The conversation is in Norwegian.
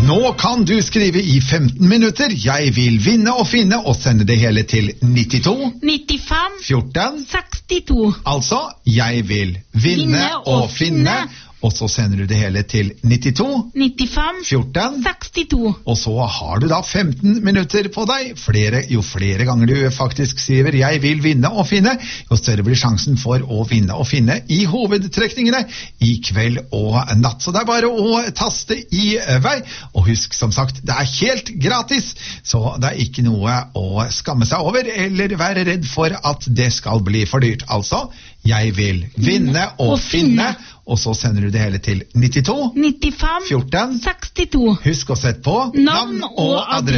Nå kan du skrive i 15 minutter. Jeg vil vinne og finne, og sende det hele til 92 95 14. 62. Altså, jeg vil vinne og finne, og så sender du det hele til 92 95 14. 62. Og så har du da 15 minutter på deg. Jo flere ganger du faktisk skriver 'jeg vil vinne og finne', jo større blir sjansen for å vinne og finne i hovedtrekningene i kveld og natt. Så det er bare å taste i vei. Og husk, som sagt, det er helt gratis, så det er ikke noe å skamme seg over eller være redd for at det skal bli for dyrt. Altså, 'jeg vil vinne og finne', og så sender du det hele til 92 95 14. 62. Husk å sette på Navn og adresse.